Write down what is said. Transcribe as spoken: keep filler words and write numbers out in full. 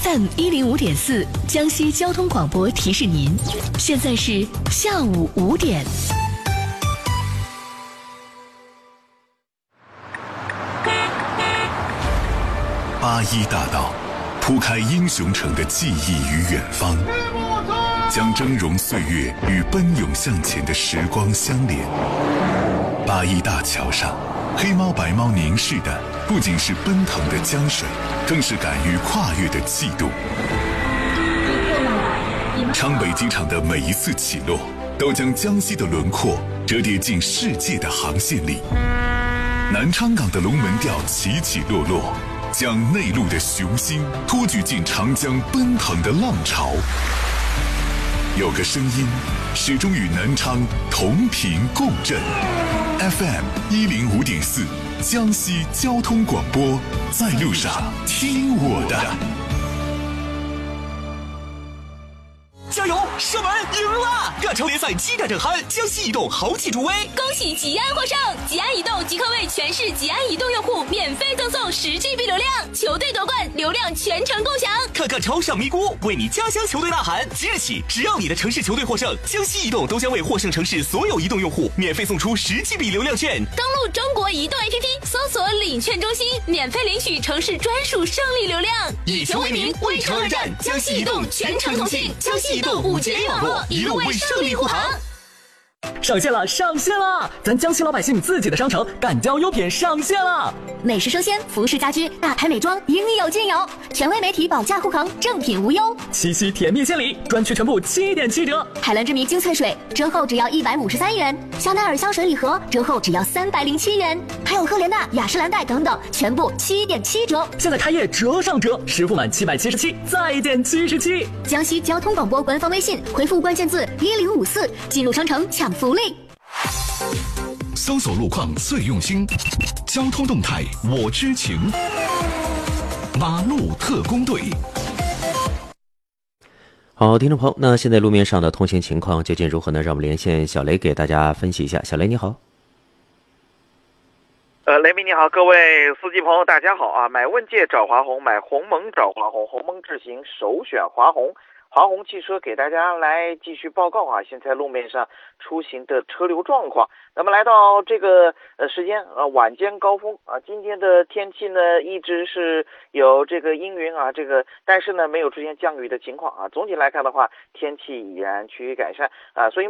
F M 一零五点四江西交通广播提示您，现在是下午五点。 八一大道铺开英雄城的记忆与远方，将峥嵘岁月与奔涌向前的时光相连。八一大桥上，黑猫白猫凝视的不仅是奔腾的江水，更是敢于跨越的气度。昌北机场的每一次起落，都将江西的轮廓折叠进世界的航线里。南昌港的龙门吊起起落落，将内陆的雄心托举进长江奔腾的浪潮。有个声音始终与南昌同频共振。 F M 一零五点四江西交通广播，在路上听我的。 加油！射门赢了！亚超联赛激战正酣，江西移动豪气助威， 恭喜吉安获胜！吉安移动即刻为全市吉安移动用户免费赠送十 G B 流量，球队夺冠，流量全程共享。 看看超上咪咕，为你家乡球队呐喊！即日起，只要你的城市球队获胜，江西移动都将为获胜城市所有移动用户免费送出十 G B 流量券。 登录中国移动 A P P， 搜索领券中心，免费领取城市专属胜利流量。 以球为名，为城而战，江西移动全程同信，江西移动五 G A 网络，一路为胜利护航。 上线了，上线了！咱江西老百姓自己的商城敢交优品上线了， 美食生鲜、服饰家居、大牌美妆，应有尽有。权威媒体保价护航，正品无忧。 七夕甜蜜献礼，专区全部七点七折。 海蓝之谜精粹水折后只要一百五十三元，香奈儿香水礼盒折后只要三百零七元，还有赫莲娜、雅诗兰黛等等，全部七点七折。 现在开业折上折，实付满七百七十七再减七十七。 江西交通广播官方微信回复关键字一零五四，进入商城抢福利。 搜索路况最用心，交通动态我知情。马路特工队。 好，听众朋友，那现在路面上的通行情况究竟如何呢？让我们连线小雷给大家分析一下。小雷你好。 呃，雷鸣你好，各位司机朋友大家好啊！买问界找华虹，买鸿蒙找华虹，鸿蒙智行首选华虹。华虹汽车给大家来继续报告啊，现在路面上出行的车流状况。那么来到这个呃时间呃晚间高峰啊，今天的天气呢一直是有这个阴云啊，这个但是呢没有出现降雨的情况啊。总体来看的话，天气已然趋于改善啊，所以。